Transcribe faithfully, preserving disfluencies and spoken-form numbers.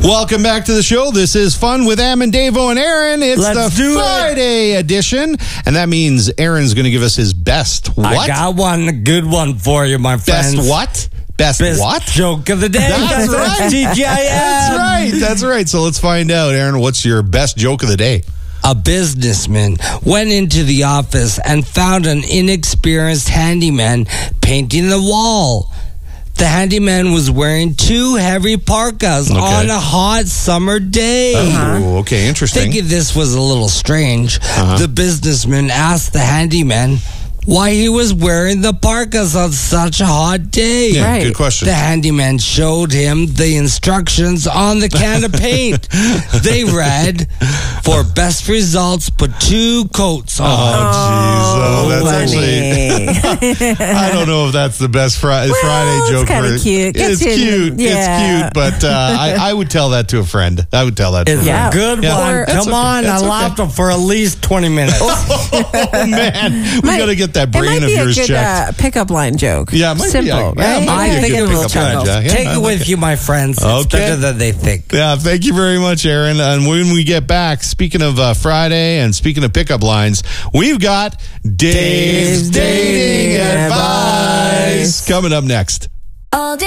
Welcome back to the show. This is Fun with Am and Davo and Aaron. It's Let's the do Friday it. edition, and that means Aaron's going to give us his best what? I got one, a good one for you, my friends. Best what? Best, Best what? joke of the day. That's right. T G I M. That's right. That's right. So let's find out, Aaron, what's your best joke of the day? A businessman went into the office and found an inexperienced handyman painting the wall. The handyman was wearing two heavy parkas Okay. on a hot summer day. Oh, okay. Interesting. Thinking this was a little strange, Uh-huh. the businessman asked the handyman why he was wearing the parkas on such a hot day. Yeah, Right. good question. The handyman showed him the instructions on the can of paint. They read, for best results, put two coats Oh, on. jeez. Oh, that's actually... funny. I don't know if that's the best fri- Well, Friday it's joke. kinda for- cute. Gets It's you in- cute. yeah. It's cute, but uh, I, I would tell that to a friend. I would tell that to a It's friend. Yeah. a good Yeah. one. Or- Come That's okay. on, That's I okay. laughed for at least twenty minutes. Oh, man. We Might- got to get that it brain might of be yours a good checked. uh, pickup line joke. Yeah, it might be Simple, a- yeah, right? it might be a I good get a little pickup line, chuckle. Jack. Yeah, Take I it like with it. you, my friends. It's Okay. better than they think. Yeah, thank you very much, Aaron. And when we get back, speaking of uh, Friday and speaking of pickup lines, we've got Dave's Dave's Dating Dating Advice Advice. coming up next. All day.